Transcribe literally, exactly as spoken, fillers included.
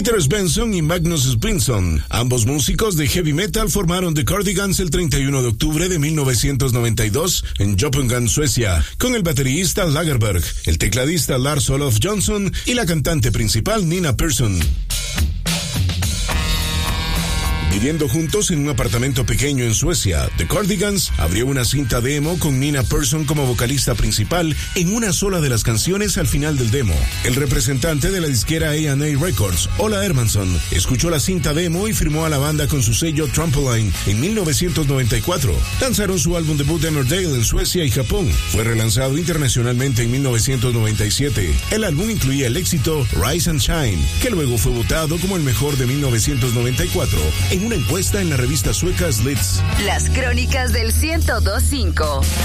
Peter Svensson y Magnus Springsson, ambos músicos de heavy metal, formaron The Cardigans el treinta y uno de octubre de mil novecientos noventa y dos en Köpenhamn, Suecia, con el baterista Lagerberg, el tecladista Lars Olof Johnson y la cantante principal Nina Persson. Viviendo juntos en un apartamento pequeño en Suecia, The Cardigans abrió una cinta demo con Nina Persson como vocalista principal en una sola de las canciones al final del demo. El representante de la disquera A and A Records, Ola Hermansson, escuchó la cinta demo y firmó a la banda con su sello Trampoline en mil novecientos noventa y cuatro. Lanzaron su álbum debut Emmerdale en Suecia y Japón. Fue relanzado internacionalmente en mil novecientos noventa y siete. El álbum incluía el éxito Rise and Shine, que luego fue votado como el mejor de mil novecientos noventa y cuatro en una encuesta en la revista sueca Slits. Las crónicas del ciento dos punto cinco.